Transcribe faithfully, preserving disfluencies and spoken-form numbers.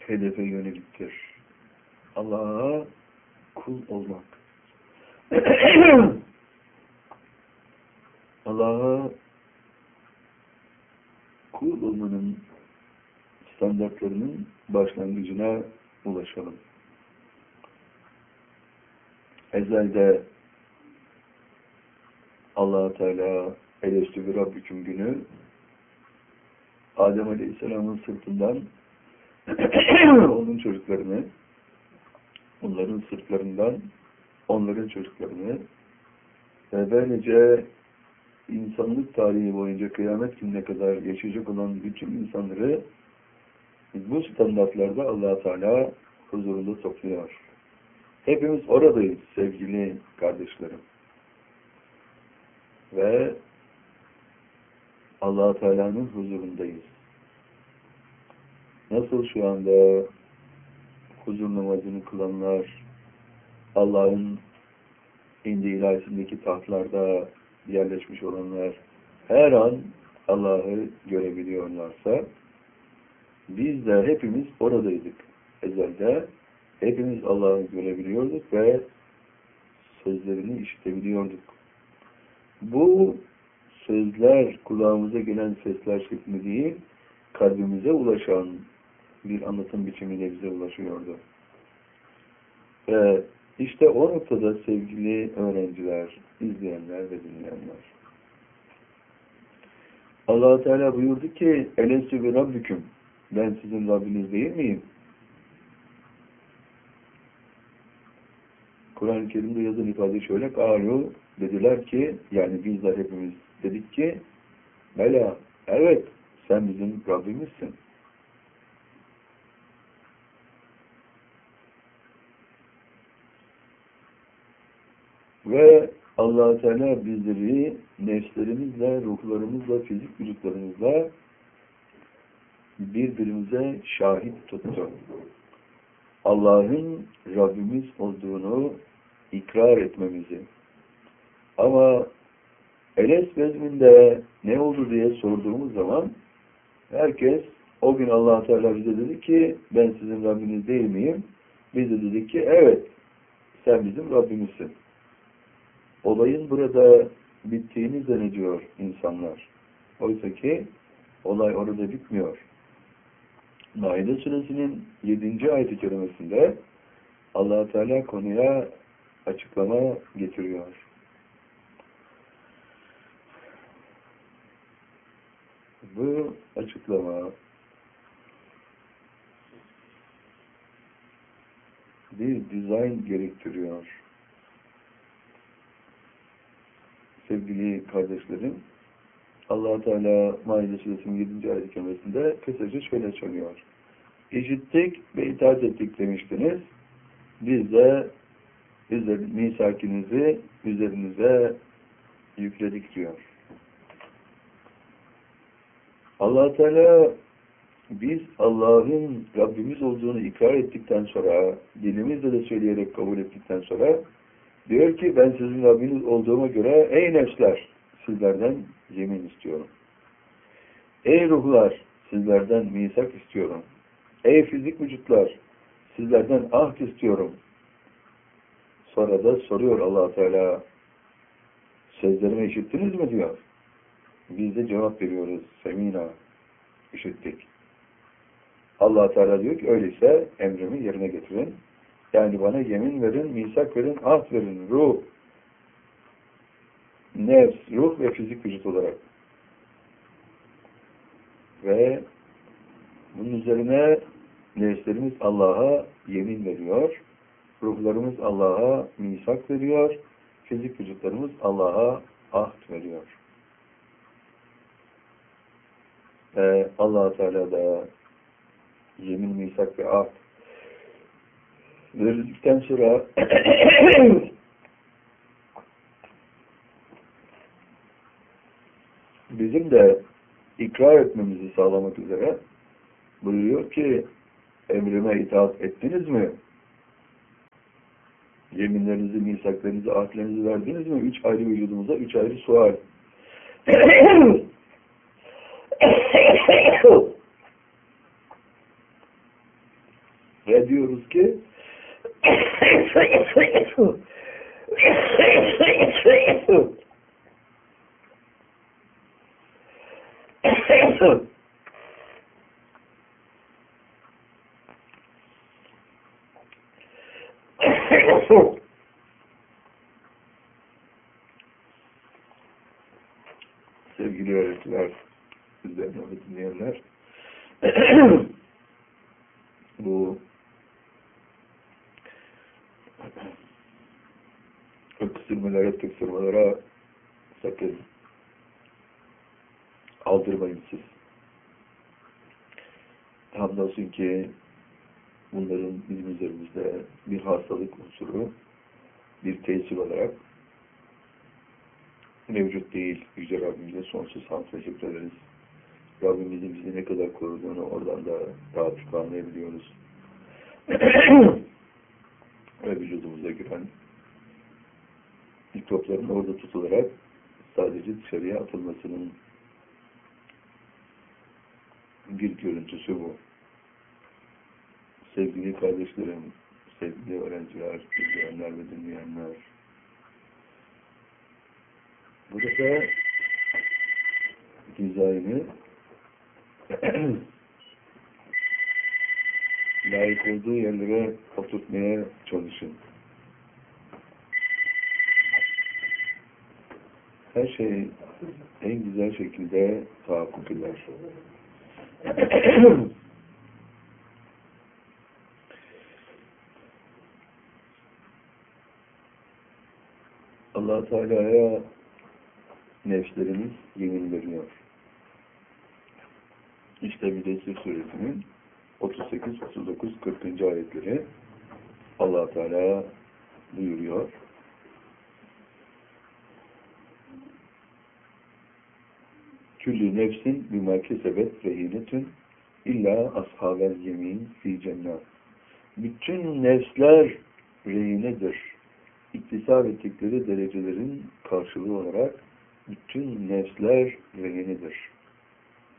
hedefe yöneliktir. Allah'a kul olmak. Allah'a kul olmanın standartlarının başlangıcına ulaşalım. Ezelde Allah-u Teala elestü bi Rabbiküm günü Adem Aleyhisselam'ın sırtından onun çocuklarını, onların sırtlarından onların çocuklarını ve böylece insanlık tarihi boyunca kıyamet gününe kadar yaşayacak olan bütün insanları bu standartlarda Allah-u Teala huzurunda topluyor. Hepimiz oradayız sevgili kardeşlerim. Ve Allah-u Teala'nın huzurundayız. Nasıl şu anda huzur namazını kılanlar Allah'ın indi ilahisindeki tahtlarda yerleşmiş olanlar her an Allah'ı görebiliyorlarsa biz de hepimiz oradaydık. Ezelde hepimiz Allah'ı görebiliyorduk ve sözlerini işitebiliyorduk. Bu sözler kulağımıza gelen sesler şeklinde değil, kalbimize ulaşan bir anlatım biçimiyle bize ulaşıyordu. Ve işte o noktada sevgili öğrenciler, izleyenler ve dinleyenler. Allah-u Teala buyurdu ki elestü bi Rabbiküm, ben sizin Rabbiniz değil miyim? Kur'an-ı Kerim'de yazan ifade şöyle, kâlu, dediler ki, yani bizler hepimiz dedik ki, Bela, evet, sen bizim Rabbimizsin. Ve Allah-u Teala bizleri nefslerimizle, ruhlarımızla, fizik vücutlarımızla birbirimize şahit tuttu. Allah'ın Rabbimiz olduğunu ikrar etmemizi. Ama Eles vezminde ne oldu diye sorduğumuz zaman herkes o gün Allah-u Teala bize dedi ki ben sizin Rabbiniz değil miyim? Biz de dedik ki evet sen bizim Rabbimizsin. Olayın burada bittiğini zannediyor insanlar. Oysa ki olay orada bitmiyor. Maide suresinin yedinci ayet-i kerimesinde Allah-u Teala konuya açıklama getiriyor. Bu açıklama bir dizayn gerektiriyor. Sevgili kardeşlerim, Allah-u Teala Maide suresinin yedinci ayet-i kerimesinde kısaca şöyle söylüyor. İşittik ve itaat ettik demiştiniz. Biz de misakinizi üzerinize yükledik diyor. Allah-u Teala biz Allah'ın Rabbimiz olduğunu ikrar ettikten sonra, dilimizle de söyleyerek kabul ettikten sonra diyor ki ben sizin Rabbiniz olduğuma göre ey nefsler sizlerden yemin istiyorum. Ey ruhlar sizlerden misak istiyorum. Ey fizik vücutlar sizlerden ahd istiyorum. Sonra da soruyor Allah-u Teala sözlerimi işittiniz mi diyor. Biz de cevap veriyoruz. Semina. İşittik. Allah-u Teala diyor ki öyleyse emrimi yerine getirin. Yani bana yemin verin, misak verin, ahd verin. Ruh, nefs, ruh ve fizik vücut olarak. Ve bunun üzerine nefslerimiz Allah'a yemin veriyor. Ruhlarımız Allah'a misak veriyor. Fizik vücutlarımız Allah'a ahd veriyor. Ee, Allah-u Teala da yemin, misak ve ahd verildikten sonra bizim de ikrar etmemizi sağlamak üzere buyuruyor ki emrime itaat ettiniz mi? Yeminlerinizi, misaklarınızı, ahdlerinizi verdiniz mi? Üç ayrı vücudumuza, üç ayrı sual. Ve diyoruz ki sevgili öğrenciler, sizlerin onu dinleyenler, bu öksürmelere, tıksırmalara sakın aldırmayın siz. Hamdolsun ki bunların bizim üzerimizde bir hastalık unsuru, bir tesir olarak mevcut değil. Yüce Rabbimize sonsuz hamd teşekkür ederiz. Rabbimizin bizi ne kadar koruduğunu oradan da rahatlıkla anlayabiliyoruz. Ve vücudumuza giren mikropların orada tutularak sadece dışarıya atılmasının bir görüntüsü bu. Sevgili kardeşlerim, sevgili öğrenciler, izleyenler ve dinleyenler, burada dizaynı layık olduğu yerlere oturtmaya çalışın. Her şey en güzel şekilde tahakkuk eder. Allah Teala'ya nefslerimiz yemin veriyor. İşte Müddessir suresinin otuz sekiz, otuz dokuz, kırkıncı ayetleri Allah Teala buyuruyor. Küllü nefsin bimâ kesebet rehinetün illa ashavel yemin fî cennet. Bütün nefsler rehinedir. İktisap ettikleri derecelerin karşılığı olarak bütün nefsler rehinedir.